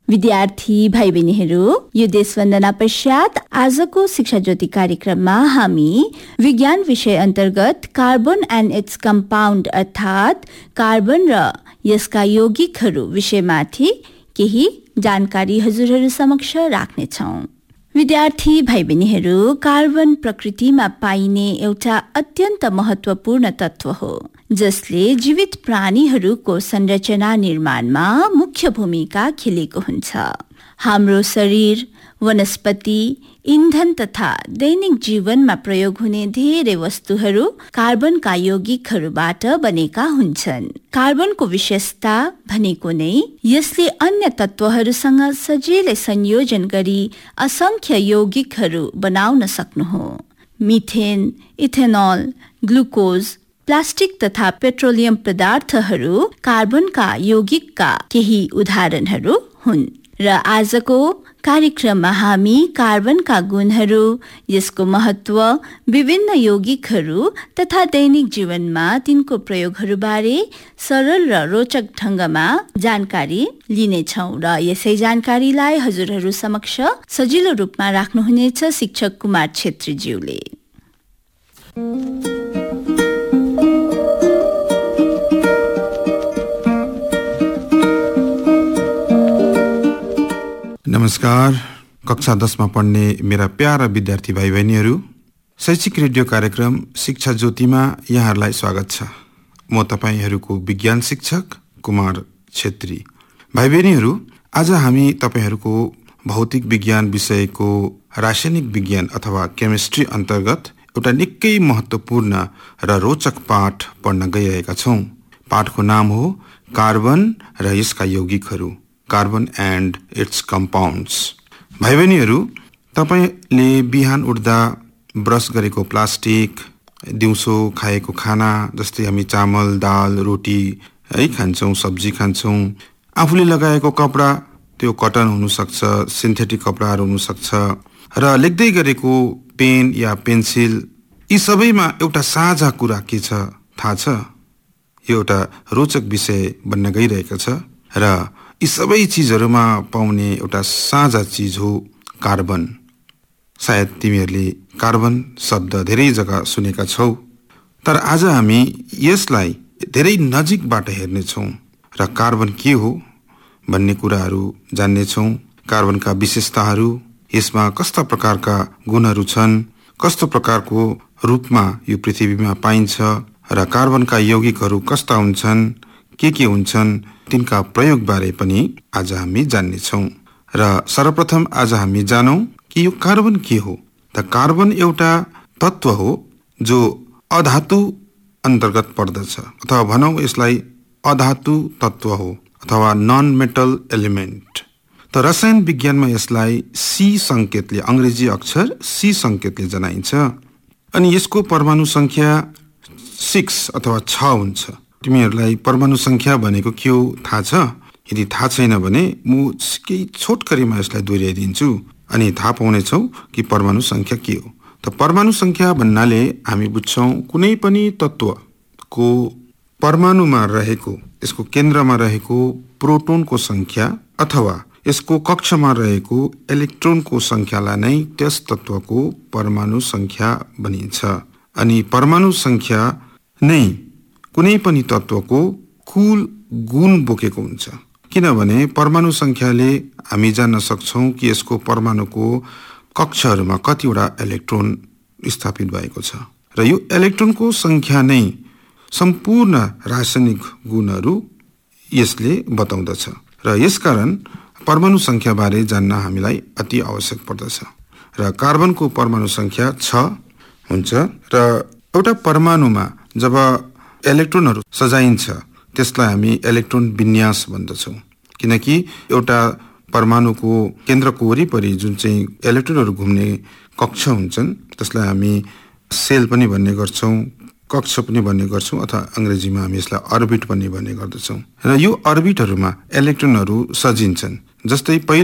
विद्यार्थी भाइ बहिनीहरू, यो देशवन्दना पश्चात आजको शिक्षा ज्योति कार्यक्रममा हामी विज्ञान विषय अन्तर्गत कार्बन एन्ड इट्स कम्पाउन्ड अर्थात् कार्बन र यसका यौगिकहरू विषयमाथि केही जानकारी हजुरहरू समक्ष राख्नेछौँ। विद्यार्थी भाइ बहिनीहरू, कार्बन प्रकृतिमा पाइने एउटा अत्यन्त महत्त्वपूर्ण तत्व हो जसले जीवित प्राणीहरूको संरचना निर्माणमा मुख्य भूमिका खेलेको हुन्छ। हाम्रो शरीर, वनस्पति, इन्धन तथा दैनिक जीवनमा प्रयोग हुने धेरै वस्तुहरू कार्बनका यौगिकहरूबाट बनेका हुन्छन्। कार्बनको विशेषता भनेको नै यसले अन्य तत्वहरूसँग सजिलै संयोजन गरी असंख्य यौगिकहरू बनाउन सक्नु हो। मिथेन, इथेनोल, ग्लुकोज, प्लास्टिक तथा पेट्रोलियम पदार्थहरू कार्बनका यौगिकका केही उदाहरणहरू हुन् र आजको कार्यक्रममा हामी कार्बनका गुणहरू, यसको महत्त्व, विभिन्न यौगिकहरू तथा दैनिक जीवनमा तिनको प्रयोगहरूबारे सरल र रोचक ढङ्गमा जानकारी लिनेछौँ र यसै जानकारीलाई हजुरहरू समक्ष सजिलो रूपमा राख्नुहुनेछ शिक्षक कुमार छेत्रीज्यूले। नमस्कार। कक्षा 10 मा पढ्ने मेरा प्यारा विद्यार्थी भाइ बहिनीहरू, शैक्षिक रेडियो कार्यक्रम शिक्षा ज्योतिमा यहाँहरूलाई स्वागत छ। म तपाईहरूको विज्ञान शिक्षक कुमार छेत्री। भाइ बहिनीहरू, आज हामी तपाईहरूको भौतिक विज्ञान विषयको रासायनिक विज्ञान अथवा केमिस्ट्री अन्तर्गत एउटा निकै महत्त्वपूर्ण र रोचक पाठ पढ्न गइरहेका छौँ। पाठको नाम हो कार्बन र यसका यौगिकहरू, कार्बन एन्ड इट्स कम्पाउन्ड्स। भाइ बहिनीहरू, तपाईँले बिहान उठ्दा ब्रस गरेको प्लास्टिक, दिउँसो खाएको खाना जस्तै हामी चामल, दाल, रोटी है खान्छौँ, सब्जी खान्छौँ, आफूले लगाएको कपडा, त्यो कटन हुनसक्छ, सिन्थेटिक कपडाहरू हुनसक्छ, र लेख्दै गरेको पेन या पेन्सिल, यी सबैमा एउटा साझा कुरा के छ थाहा छ? यो एउटा रोचक विषय बन्न गइरहेको छ र यी सबै चिजहरूमा पाउने एउटा साझा चिज हो कार्बन। सायद तिमीहरूले कार्बन शब्द धेरै जग्गा सुनेका छौ, तर आज हामी यसलाई धेरै नजिकबाट हेर्नेछौँ र कार्बन के हो भन्ने कुराहरू जान्नेछौँ। कार्बनका विशेषताहरू, यसमा कस्ता प्रकारका गुणहरू छन्, कस्तो प्रकारको रूपमा यो पृथ्वीमा पाइन्छ र कार्बनका यौगिकहरू कस्ता हुन्छन्, के हुन्छन्, तिनका प्रयोगबारे पनि आज हामी जान्नेछौँ। र सर्वप्रथम आज हामी जानौँ कि यो कार्बन के हो। त कार्बन एउटा तत्व हो जो अधातु अन्तर्गत पर्दछ, अथवा भनौँ यसलाई अधातु तत्व हो अथवा नन मेटल एलिमेन्ट। त रसायन विज्ञानमा यसलाई सी सङ्केतले, अङ्ग्रेजी अक्षर सी सङ्केतले जनाइन्छ अनि यसको परमाणु सङ्ख्या 6 अथवा 6 हुन्छ। तिमीहरूलाई परमाणु सङ्ख्या भनेको के हो थाहा छ? यदि थाहा छैन भने म केही छोटकरीमा यसलाई दोहोऱ्याइदिन्छु अनि थाहा पाउनेछौ कि परमाणु सङ्ख्या के हो। त परमाणु सङ्ख्या भन्नाले हामी बुझ्छौँ कुनै पनि तत्त्वको परमाणुमा रहेको, यसको केन्द्रमा रहेको प्रोटोनको सङ्ख्या अथवा यसको कक्षमा रहेको इलेक्ट्रोनको सङ्ख्यालाई नै त्यस तत्त्वको परमाणु सङ्ख्या भनिन्छ। अनि परमाणु सङ्ख्या नै कुनै पनि तत्त्वको कुल गुण बोकेको हुन्छ, किनभने परमाणु सङ्ख्याले हामी जान्न सक्छौँ कि यसको परमाणुको कक्षहरूमा कतिवटा इलेक्ट्रोन स्थापित भएको छ र यो इलेक्ट्रोनको सङ्ख्या नै सम्पूर्ण रासायनिक गुणहरू यसले बताउँदछ र यसकारण परमाणु सङ्ख्याबारे जान्न हामीलाई अति आवश्यक पर्दछ। र कार्बनको परमाणु सङ्ख्या 6 हुन्छ र एउटा परमाणुमा जब इलेक्ट्रोनहरू सजाइन्छ त्यसलाई हामी इलेक्ट्रोन विन्यास भन्दछौँ, किनकि एउटा परमाणुको केन्द्रको वरिपरि जुन चाहिँ इलेक्ट्रोनहरू घुम्ने कक्ष हुन्छन् त्यसलाई हामी सेल पनि भन्ने गर्छौँ, कक्ष पनि भन्ने गर्छौँ, अथवा अङ्ग्रेजीमा हामी यसलाई अर्बिट पनि भन्ने गर्दछौँ। र यो अर्बिटहरूमा इलेक्ट्रोनहरू सजिन्छन्। जस्तै